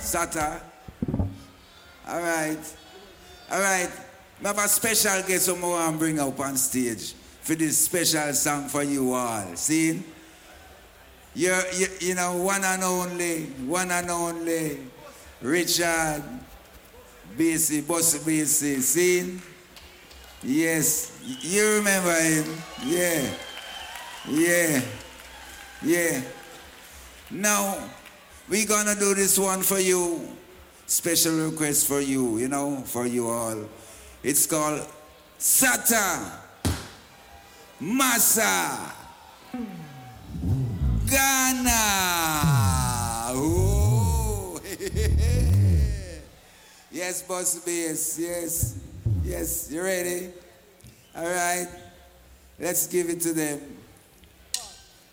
Sata. All right. All right. I have a special guest who I want to bring up on stage for this special song for you all. See? You know, one and only, Richard BC, Boss BC. See? Yes. You remember him? Yeah. Yeah. Yeah. Now, we're gonna do this one for you. Special request for you, you know, for you all. It's called Sata Massa Ghana. Oh. Yes, Boss Bass. Yes. Yes, you ready? All right. Let's give it to them.